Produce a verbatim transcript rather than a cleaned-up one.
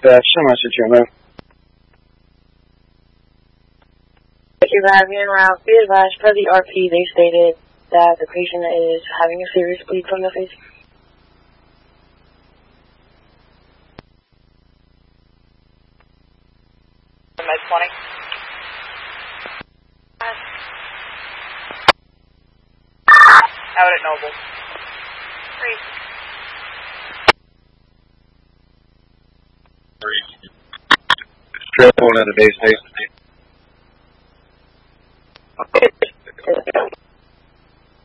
dispatch. Show message here, man. Thank you for having me en route. Be advised, per the R P, they stated that the patient is having a serious bleed from the face. Med twenty. Out at Noble. Three. Strap on at a day station.